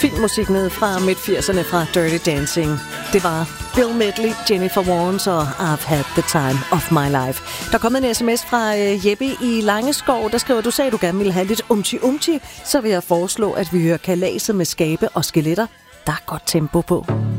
filmmusik ned fra midt-80'erne fra Dirty Dancing. Det var Bill Medley, Jennifer Warnes og I've Had the Time of My Life. Der er kommet en sms fra Jeppe i Langeskov, der skriver, du sagde, at du gerne ville have lidt umti-umti, så vil jeg foreslå, at vi hører Kalaset med skabe og skeletter. Der er godt tempo på.